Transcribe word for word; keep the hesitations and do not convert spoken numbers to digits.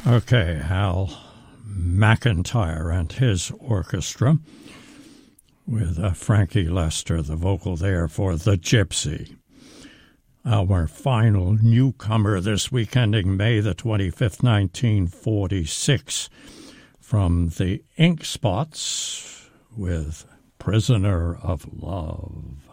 Okay, Hal McIntyre and his orchestra with uh, Frankie Lester, the vocal there for The Gypsy. Our final newcomer this week, ending May the twenty-fifth, nineteen forty-six, from the Ink Spots with Prisoner of Love.